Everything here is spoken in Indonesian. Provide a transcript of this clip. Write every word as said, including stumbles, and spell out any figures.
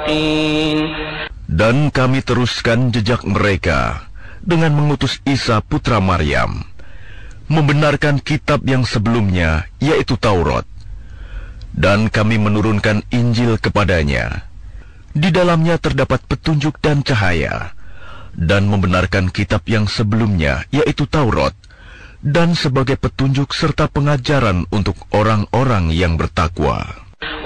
المتقين. Dan kami teruskan jejak mereka dengan mengutus Isa putra Maryam, membenarkan kitab yang sebelumnya, yaitu Taurat. Dan kami menurunkan Injil kepadanya. Di dalamnya terdapat petunjuk dan cahaya, dan membenarkan kitab yang sebelumnya, yaitu Taurat, dan sebagai petunjuk serta pengajaran untuk orang-orang yang bertakwa.